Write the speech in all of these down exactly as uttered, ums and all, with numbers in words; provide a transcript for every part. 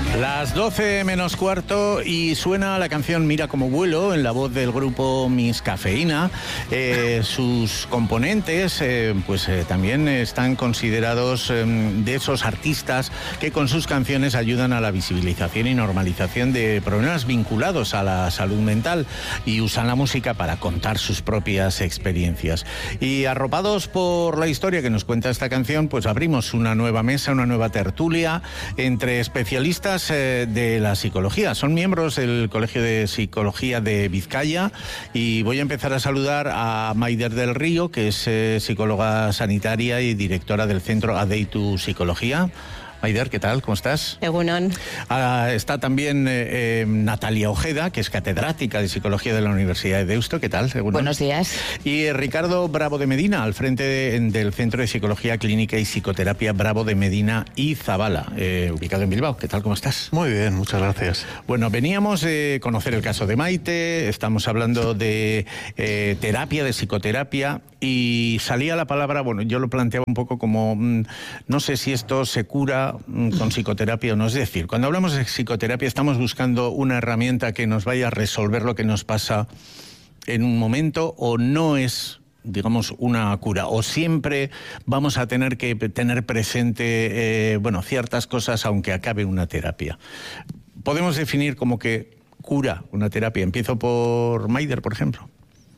Las doce menos cuarto y suena la canción Mira cómo vuelo en la voz del grupo Miss Cafeína. Eh, sus componentes eh, pues eh, también están considerados eh, de esos artistas que con sus canciones ayudan a la visibilización y normalización de problemas vinculados a la salud mental y usan la música para contar sus propias experiencias. Y arropados por la historia que nos cuenta esta canción, pues abrimos una nueva mesa, una nueva tertulia entre especialistas de la psicología. Son miembros del Colegio de Psicología de Vizcaya y voy a empezar a saludar a Maider del Río, que es eh, psicóloga sanitaria y directora del Centro Adeitu Psicología. Maider, ¿qué tal? ¿Cómo estás? Egunon. Ah, está también eh, eh, Natalia Ojeda, que es catedrática de Psicología de la Universidad de Deusto. ¿Qué tal? Egunon. Buenos días. Y eh, Ricardo Bravo de Medina, al frente de, del Centro de Psicología Clínica y Psicoterapia Bravo de Medina y Zabala, eh, ubicado en Bilbao. ¿Qué tal? ¿Cómo estás? Muy bien, muchas gracias. Bueno, veníamos de eh, conocer el caso de Maite, estamos hablando de eh, terapia, de psicoterapia, y salía la palabra, bueno, yo lo planteaba un poco como, mmm, no sé si esto se cura con psicoterapia o no. Es decir, cuando hablamos de psicoterapia estamos buscando una herramienta que nos vaya a resolver lo que nos pasa en un momento, o no es, digamos, una cura, o siempre vamos a tener que tener presente eh, bueno, ciertas cosas aunque acabe una terapia. Podemos definir como que cura una terapia. Empiezo por Maider, por ejemplo.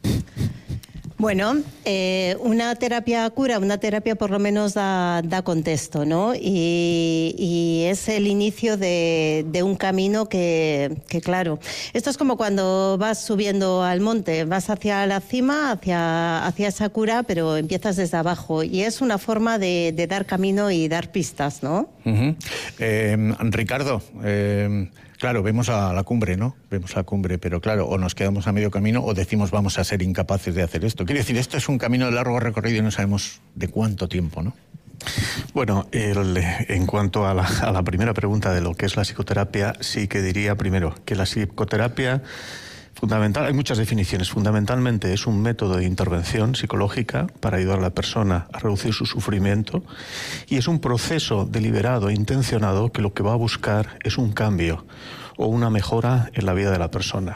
Bueno, eh, una terapia cura, una terapia por lo menos da, da contexto, ¿no? Y, y es el inicio de, de un camino que, que, claro, esto es como cuando vas subiendo al monte, vas hacia la cima, hacia, hacia esa cura, pero empiezas desde abajo. Y es una forma de, de dar camino y dar pistas, ¿no? Uh-huh. eh, Ricardo, eh, claro, vemos a la cumbre, ¿no? Vemos la cumbre, pero claro, o nos quedamos a medio camino o decimos vamos a ser incapaces de hacer esto. Quiere decir, esto es un camino de largo recorrido y no sabemos de cuánto tiempo, ¿no? Bueno, el, en cuanto a la, a la primera pregunta de lo que es la psicoterapia, sí que diría primero que la psicoterapia fundamental, hay muchas definiciones. Fundamentalmente es un método de intervención psicológica para ayudar a la persona a reducir su sufrimiento, y es un proceso deliberado e intencionado que lo que va a buscar es un cambio o una mejora en la vida de la persona.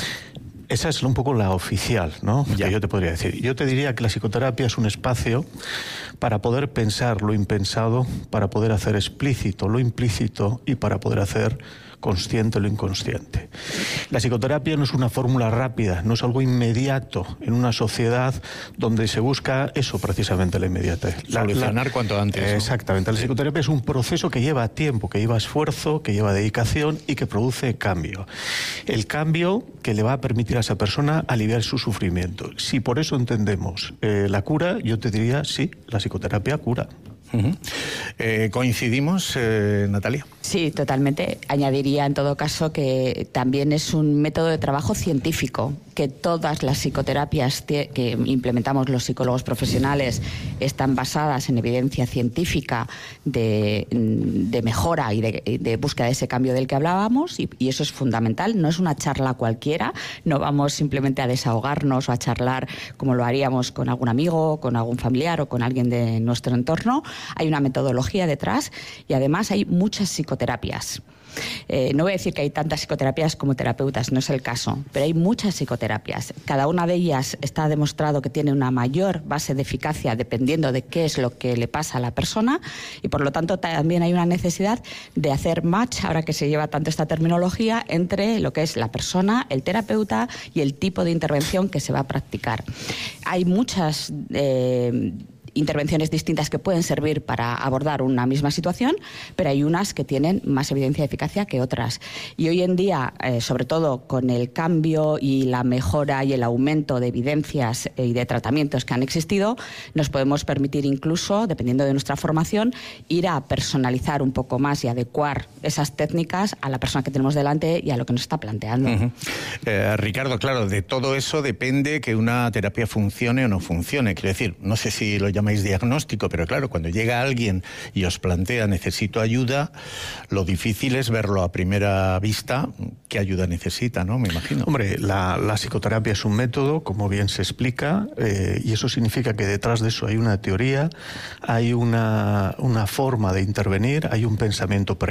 Esa es un poco la oficial, ¿no? Ya. Que yo te podría decir. Yo te diría que la psicoterapia es un espacio para poder pensar lo impensado, para poder hacer explícito lo implícito y para poder hacer consciente lo inconsciente. La psicoterapia no es una fórmula rápida, no es algo inmediato en una sociedad donde se busca eso, precisamente la inmediatez. Solucionar cuanto antes, ¿no? Exactamente. La psicoterapia es un proceso que lleva tiempo, que lleva esfuerzo, que lleva dedicación y que produce cambio. El cambio que le va a permitir a esa persona aliviar su sufrimiento. Si por eso entendemos eh, la cura, yo te diría sí, la psicoterapia cura. Uh-huh. eh, ¿Coincidimos, eh, Natalia? Sí, totalmente. Añadiría en todo caso que también es un método de trabajo científico, que todas las psicoterapias que implementamos los psicólogos profesionales están basadas en evidencia científica de, de mejora y de, de búsqueda de ese cambio del que hablábamos, y, y eso es fundamental. No es una charla cualquiera, no vamos simplemente a desahogarnos o a charlar como lo haríamos con algún amigo, con algún familiar o con alguien de nuestro entorno. Hay una metodología detrás y además hay muchas psicoterapias. Eh, no voy a decir que hay tantas psicoterapias como terapeutas, no es el caso, pero hay muchas psicoterapias. Cada una de ellas está demostrado que tiene una mayor base de eficacia dependiendo de qué es lo que le pasa a la persona, y por lo tanto también hay una necesidad de hacer match, ahora que se lleva tanto esta terminología, entre lo que es la persona, el terapeuta y el tipo de intervención que se va a practicar. Hay muchas Eh, intervenciones distintas que pueden servir para abordar una misma situación, pero hay unas que tienen más evidencia de eficacia que otras. Y hoy en día, eh, sobre todo con el cambio y la mejora y el aumento de evidencias y de tratamientos que han existido, nos podemos permitir incluso, dependiendo de nuestra formación, ir a personalizar un poco más y adecuar esas técnicas a la persona que tenemos delante y a lo que nos está planteando. Uh-huh. eh, Ricardo, claro, de todo eso depende que una terapia funcione o no funcione. Quiero decir, no sé si lo llamáis diagnóstico, pero claro, cuando llega alguien y os plantea necesito ayuda, lo difícil es verlo a primera vista qué ayuda necesita, ¿no? Me imagino. Hombre, la, la psicoterapia es un método, como bien se explica, eh, y eso significa que detrás de eso hay una teoría, hay una, una forma de intervenir, hay un pensamiento previo.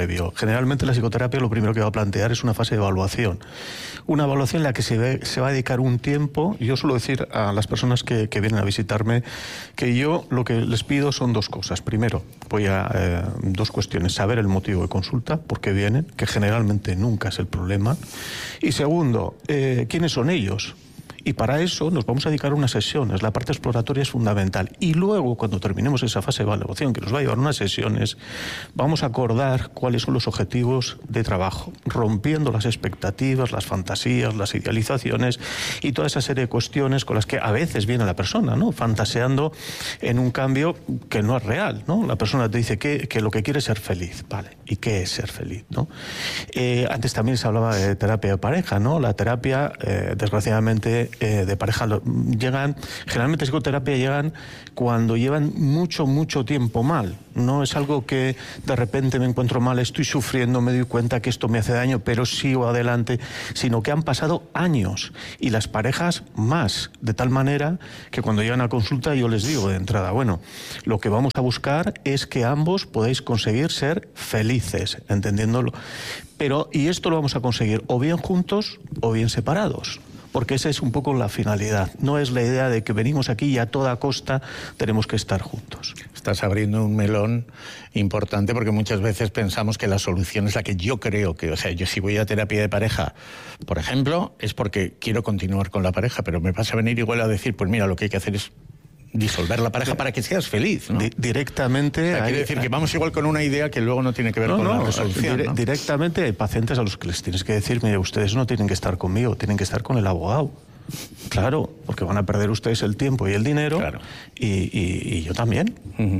generalmente la psicoterapia lo primero que va a plantear es una fase de evaluación. Una evaluación en la que se, ve, se va a dedicar un tiempo. Yo suelo decir a las personas que, que vienen a visitarme que yo lo que les pido son dos cosas. Primero, voy a eh, dos cuestiones. Saber el motivo de consulta, por qué vienen, que generalmente nunca es el problema. Y segundo, eh, ¿quiénes son ellos? Y para eso nos vamos a dedicar a unas sesiones. La parte exploratoria es fundamental. Y luego, cuando terminemos esa fase de evaluación, que nos va a llevar unas sesiones, vamos a acordar cuáles son los objetivos de trabajo, rompiendo las expectativas, las fantasías, las idealizaciones y toda esa serie de cuestiones con las que a veces viene la persona, ¿no? Fantaseando en un cambio que no es real, ¿no? La persona te dice que, que lo que quiere es ser feliz, ¿vale? ¿Y qué es ser feliz, no? Eh, antes también se hablaba de terapia de pareja, ¿no? La terapia, eh, desgraciadamente, Eh, de pareja llegan, generalmente psicoterapia llegan cuando llevan mucho, mucho tiempo mal. No es algo que de repente me encuentro mal, estoy sufriendo, me doy cuenta que esto me hace daño, pero sigo adelante, sino que han pasado años y las parejas más, de tal manera que cuando llegan a consulta yo les digo de entrada, bueno, lo que vamos a buscar es que ambos podáis conseguir ser felices, entendiéndolo. Pero, y esto lo vamos a conseguir o bien juntos o bien separados. Porque esa es un poco la finalidad. No es la idea de que venimos aquí y a toda costa tenemos que estar juntos. Estás abriendo un melón importante porque muchas veces pensamos que la solución es la que yo creo que... O sea, yo si voy a terapia de pareja, por ejemplo, es porque quiero continuar con la pareja, pero me vas a venir igual a decir, pues mira, lo que hay que hacer es disolver la pareja para que seas feliz, ¿no? Di directamente... O sea, hay, quiere decir que vamos igual con una idea que luego no tiene que ver no, con no, la resolución, dire ¿no? Directamente hay pacientes a los que les tienes que decir, mire, ustedes no tienen que estar conmigo, tienen que estar con el abogado. Claro, porque van a perder ustedes el tiempo y el dinero, claro. y, y, y yo también. Uh-huh.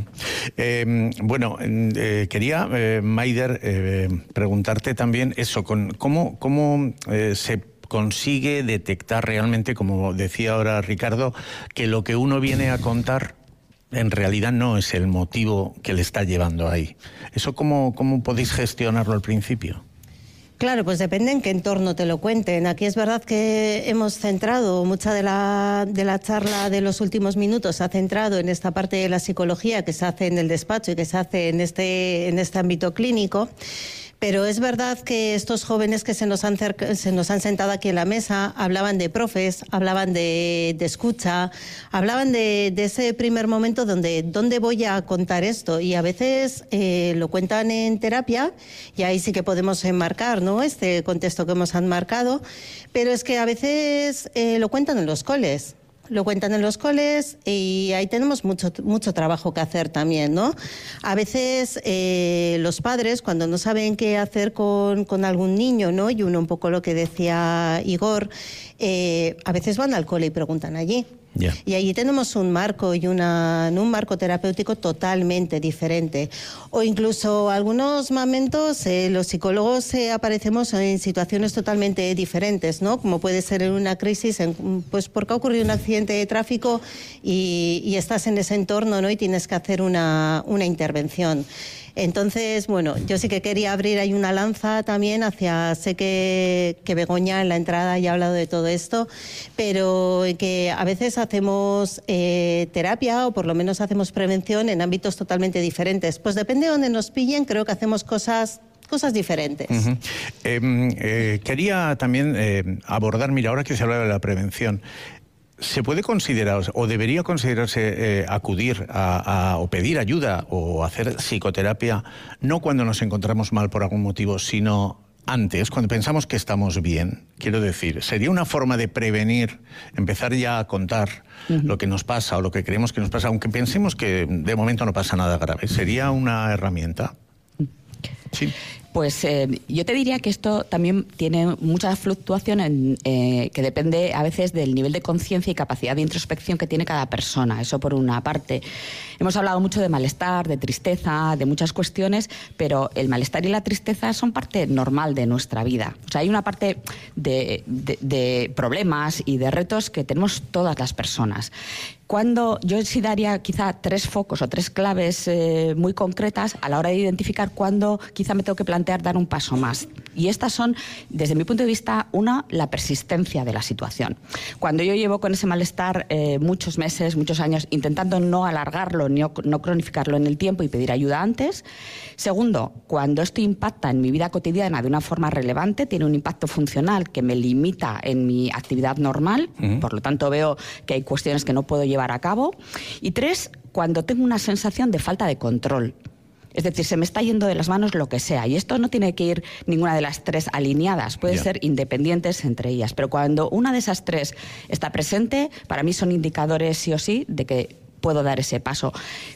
eh, bueno, eh, quería, eh, Maider, eh, preguntarte también eso, con cómo, cómo eh, se consigue detectar realmente, como decía ahora Ricardo, que lo que uno viene a contar en realidad no es el motivo que le está llevando ahí. ¿Eso cómo, cómo podéis gestionarlo al principio? Claro, pues depende en qué entorno te lo cuenten. Aquí es verdad que hemos centrado, mucha de la, de la charla de los últimos minutos se ha centrado en esta parte de la psicología que se hace en el despacho y que se hace en este, en este ámbito clínico. Pero es verdad que estos jóvenes que se nos han, se nos han sentado aquí en la mesa hablaban de profes, hablaban de, de escucha, hablaban de, de ese primer momento donde ¿dónde voy a contar esto? Y a veces eh, lo cuentan en terapia y ahí sí que podemos enmarcar, ¿no?, este contexto que hemos enmarcado, pero es que a veces eh, lo cuentan en los coles. Lo cuentan en los coles y ahí tenemos mucho, mucho trabajo que hacer también, ¿no? A veces eh, los padres, cuando no saben qué hacer con, con algún niño, ¿no?, y uno un poco lo que decía Igor, eh, a veces van al cole y preguntan allí. Yeah. Y allí tenemos un marco y una, un marco terapéutico totalmente diferente. O incluso algunos momentos eh, los psicólogos eh, aparecemos en situaciones totalmente diferentes, ¿no? Como puede ser en una crisis, en, pues porque ha ocurrido un accidente de tráfico y, y estás en ese entorno, ¿no?, y tienes que hacer una, una intervención. Entonces, bueno, yo sí que quería abrir ahí una lanza también hacia, sé que, que Begoña en la entrada ya ha hablado de todo esto, pero que a veces hacemos eh, terapia o por lo menos hacemos prevención en ámbitos totalmente diferentes. Pues depende de dónde nos pillen, creo que hacemos cosas... cosas diferentes. Uh-huh. eh, eh, quería también eh, abordar, mira, ahora que se habla de la prevención, ¿se puede considerar o debería considerarse eh, acudir a, a, o pedir ayuda o hacer psicoterapia no cuando nos encontramos mal por algún motivo, sino antes, cuando pensamos que estamos bien? Quiero decir, ¿sería una forma de prevenir, empezar ya a contar uh-huh. lo que nos pasa o lo que creemos que nos pasa, aunque pensemos que de momento no pasa nada grave? ¿Sería una herramienta? Sí. Pues eh, yo te diría que esto también tiene mucha fluctuación en, eh, que depende a veces del nivel de conciencia y capacidad de introspección que tiene cada persona. Eso por una parte. Hemos hablado mucho de malestar, de tristeza, de muchas cuestiones, pero el malestar y la tristeza son parte normal de nuestra vida. O sea, hay una parte de, de, de problemas y de retos que tenemos todas las personas. Cuando yo sí daría quizá tres focos o tres claves eh, muy concretas a la hora de identificar cuándo quizá me tengo que plantear dar un paso más. Y estas son, desde mi punto de vista, una, la persistencia de la situación. Cuando yo llevo con ese malestar eh, muchos meses, muchos años, intentando no alargarlo, no, no cronificarlo en el tiempo y pedir ayuda antes. Segundo, cuando esto impacta en mi vida cotidiana de una forma relevante, tiene un impacto funcional que me limita en mi actividad normal, uh-huh. por lo tanto veo que hay cuestiones que no puedo llevar a cabo. Y tres, cuando tengo una sensación de falta de control. Es decir, se me está yendo de las manos lo que sea. Y esto no tiene que ir ninguna de las tres alineadas. Puede yeah. ser independientes entre ellas. Pero cuando una de esas tres está presente, para mí son indicadores sí o sí de que puedo dar ese paso.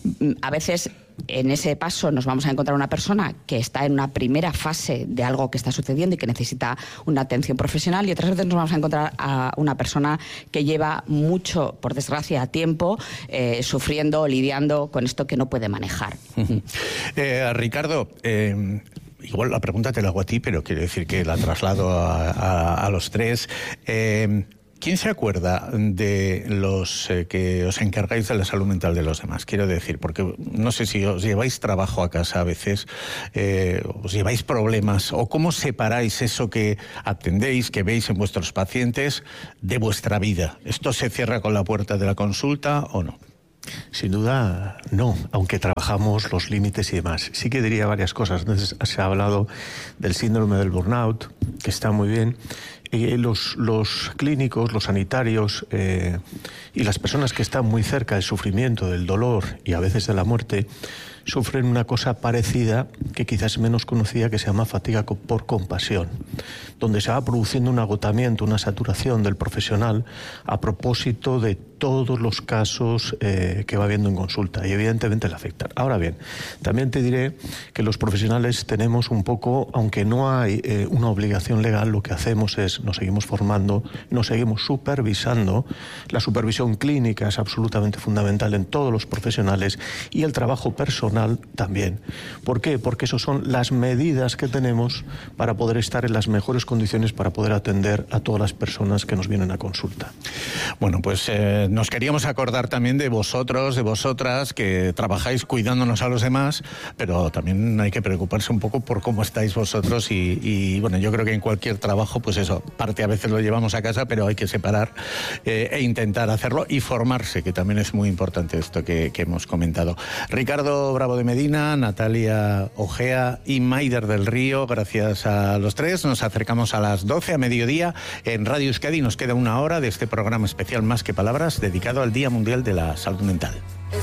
A veces en ese paso nos vamos a encontrar una persona que está en una primera fase de algo que está sucediendo y que necesita una atención profesional, y otras veces nos vamos a encontrar a una persona que lleva mucho, por desgracia, tiempo eh, sufriendo, lidiando con esto que no puede manejar. Uh-huh. eh, Ricardo, eh... igual la pregunta te la hago a ti, pero quiero decir que la traslado a, a, a los tres. Eh, ¿Quién se acuerda de los eh, que os encargáis de la salud mental de los demás? Quiero decir, porque no sé si os lleváis trabajo a casa a veces, eh, os lleváis problemas, o cómo separáis eso que atendéis, que veis en vuestros pacientes, de vuestra vida. ¿Esto se cierra con la puerta de la consulta o no? Sin duda, no, aunque trabajamos los límites y demás. Sí que diría varias cosas. Entonces, se ha hablado del síndrome del burnout, que está muy bien. Eh, los, los clínicos, los sanitarios eh, y las personas que están muy cerca del sufrimiento, del dolor y a veces de la muerte, sufren una cosa parecida, que quizás es menos conocida, que se llama fatiga por compasión, donde se va produciendo un agotamiento, una saturación del profesional a propósito de todos los casos eh, que va viendo en consulta, y evidentemente le afectan. Ahora bien, también te diré que los profesionales tenemos un poco, aunque no hay eh, una obligación legal, lo que hacemos es nos seguimos formando, nos seguimos supervisando. La supervisión clínica es absolutamente fundamental en todos los profesionales, y el trabajo personal también. ¿Por qué? Porque esas son las medidas que tenemos para poder estar en las mejores condiciones para poder atender a todas las personas que nos vienen a consulta. Bueno, pues eh, nos queríamos acordar también de vosotros, de vosotras, que trabajáis cuidándonos a los demás, pero también hay que preocuparse un poco por cómo estáis vosotros, y, y bueno, yo creo que en cualquier trabajo, pues eso, parte a veces lo llevamos a casa, pero hay que separar eh, e intentar hacerlo, y formarse, que también es muy importante esto que, que hemos comentado. Ricardo Bravo de Medina, Natalia Ojea y Maider del Río, gracias a los tres. Nos acercamos a las doce, a mediodía, en Radio Euskadi. Nos queda una hora de este programa especial Más que Palabras, dedicado al Día Mundial de la Salud Mental.